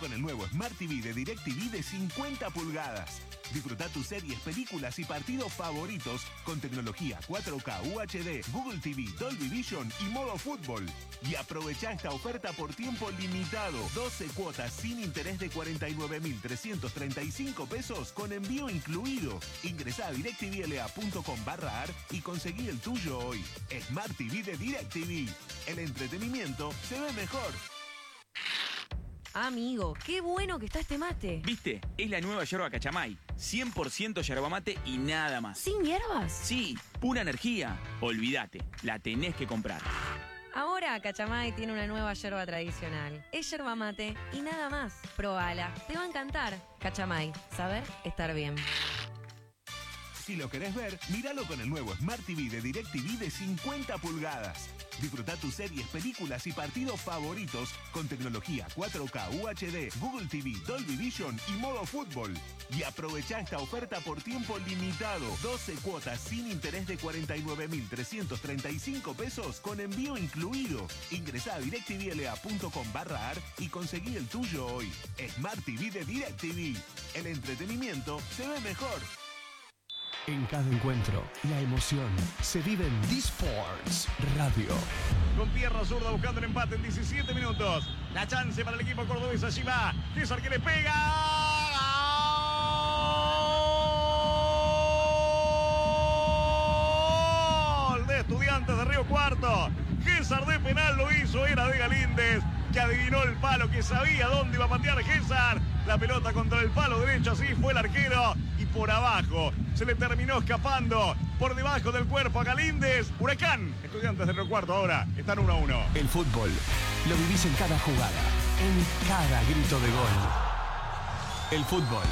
con el nuevo Smart TV de DirecTV de 50 pulgadas. Disfruta tus series, películas y partidos favoritos con tecnología 4K UHD, Google TV, Dolby Vision y modo fútbol. Y aprovecha esta oferta por tiempo limitado. 12 cuotas sin interés de 49.335 pesos con envío incluido. Ingresá a directvla.com/ar y conseguí el tuyo hoy. Smart TV de DirecTV. El entretenimiento se ve mejor. Amigo, qué bueno que está este mate. ¿Viste? Es la nueva yerba Cachamay. 100% yerba mate y nada más. ¿Sin hierbas? Sí, pura energía. Olvídate, la tenés que comprar. Ahora Cachamay tiene una nueva yerba tradicional. Es yerba mate y nada más. Probala, te va a encantar. Cachamay, saber estar bien. Si lo querés ver, míralo con el nuevo Smart TV de DirecTV de 50 pulgadas. Disfruta tus series, películas y partidos favoritos con tecnología 4K UHD, Google TV, Dolby Vision y modo fútbol. Y aprovecha esta oferta por tiempo limitado. 12 cuotas sin interés de 49.335 pesos con envío incluido. Ingresá a directvla.com/ar y conseguí el tuyo hoy. Smart TV de DirecTV. El entretenimiento se ve mejor. En cada encuentro, la emoción se vive en D-Sports Radio. Con pierna zurda buscando el empate en 17 minutos. La chance para el equipo cordobés. Allí va César que le pega. ¡Gol de Estudiantes de Río Cuarto! César de penal lo hizo, era de Galíndez, que adivinó el palo, que sabía dónde iba a patear César. La pelota contra el palo derecho, así fue el arquero. Y por abajo se le terminó escapando por debajo del cuerpo a Galíndez. Huracán, Estudiantes de Río Cuarto ahora están 1-1. El fútbol lo vivís en cada jugada, en cada grito de gol. El fútbol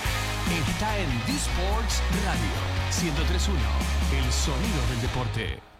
está en D-Sports Radio 103.1, el sonido del deporte.